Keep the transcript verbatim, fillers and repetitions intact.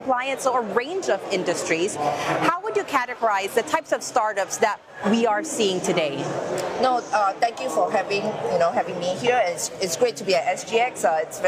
clients or range of industries. How would you categorize the types of startups that we are seeing today? No, uh, thank you for having you know having me here. It's, it's great to be at S G X. Uh, it's very